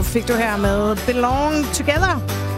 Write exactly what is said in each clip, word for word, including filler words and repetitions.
fik du her med Belong Together.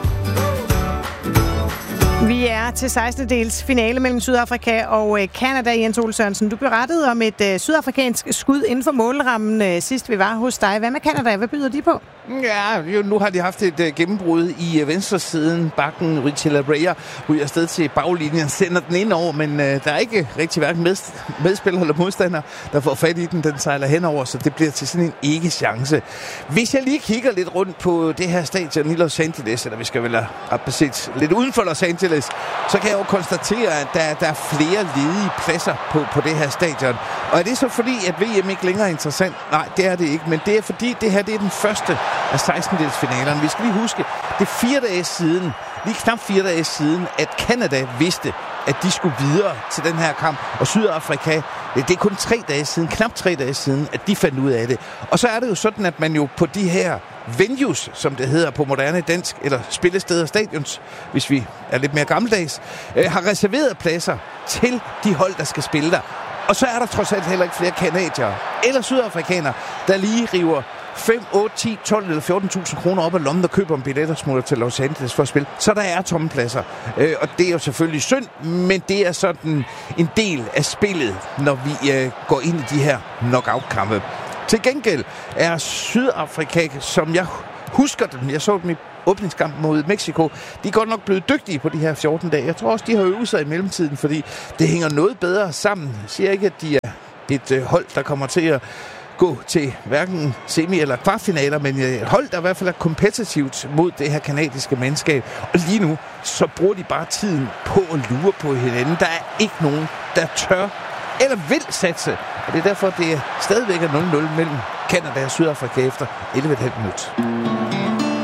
Vi er til sekstende dels finale mellem Sydafrika og Canada. Jens Ole Sørensen, du berettede om et uh, sydafrikansk skud inden for målrammen uh, sidst vi var hos dig. Hvad med Canada? Hvad byder de på? Ja, jo, nu har de haft et uh, gennembrud i uh, venstre siden. Bakken Richela Breyer ryger afsted til baglinjen, sender den ind over, men uh, der er ikke rigtig hverken med, medspiller eller modstander, der får fat i den. Den sejler henover, så det bliver til sådan en ikke-chance. Hvis jeg lige kigger lidt rundt på det her stadion i Los Angeles, eller vi skal vel have set lidt uden for Los Angeles, så kan jeg jo konstatere, at der, der er flere ledige pladser på, på det her stadion. Og er det så fordi, at V M ikke længere er interessant? Nej, det er det ikke, men det er fordi, det her det er den første af sekstendedelsfinalerne. Vi skal lige huske, det er fire dage siden, lige knap fire dage siden, at Canada vidste, at de skulle videre til den her kamp. Og Sydafrika, det er kun tre dage siden, knap tre dage siden, at de fandt ud af det. Og så er det jo sådan, at man jo på de her venues, som det hedder på moderne dansk, eller spillesteder, stadions, hvis vi er lidt mere gammeldags, øh, har reserveret pladser til de hold, der skal spille der. Og så er der trods alt heller ikke flere canadiere eller sydafrikanere, der lige river fem, otte, ti, tolv eller fjorten tusind kroner op af lommen, der køber en billet og smutter til Los Angeles for at spille. Så der er tomme pladser. Øh, og det er jo selvfølgelig synd, men det er sådan en del af spillet, når vi øh, går ind i de her knockout-kampe. Til gengæld er Sydafrika, som jeg husker dem, jeg så dem i åbningskamp mod Mexico, de er godt nok blevet dygtige på de her fjorten dage. Jeg tror også, de har øvet sig i mellemtiden, fordi det hænger noget bedre sammen. Jeg siger ikke, at de er et øh, hold, der kommer til at gå til hverken semi- eller kvartfinaler, men et hold, der i hvert fald er kompetitivt mod det her kanadiske mandskab. Og lige nu, så bruger de bare tiden på at lure på hinanden. Der er ikke nogen, der tør eller vil satse. Og det er derfor, det er stadigvæk er nul nul mellem Canada og Sydafrika efter elleve komma fem minut.